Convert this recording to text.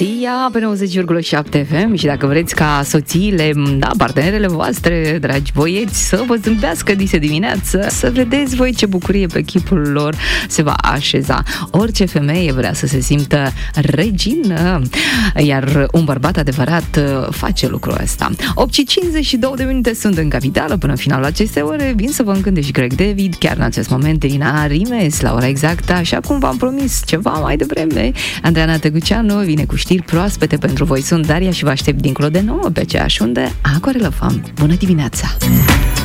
Soția pe 90,7 FM și dacă vreți ca soțiile, partenerele voastre, dragi băieți, să vă zâmbească dise dimineață, să vedeți voi ce bucurie pe chipul lor se va așeza. Orice femeie vrea să se simtă regină, iar un bărbat adevărat face lucrul ăsta. 8:52 sunt în capitală până finalul acestei ore. Vin să vă încânte și Craig David, chiar în acest moment Irina Rimes, la ora exactă, așa cum v-am promis ceva mai devreme. Andreana Teguceanu vine cu știri proaspete pentru voi. Sunt Daria și vă aștept dincolo de 9 pe aceeași undă. Acorelă Fam. Bună dimineața!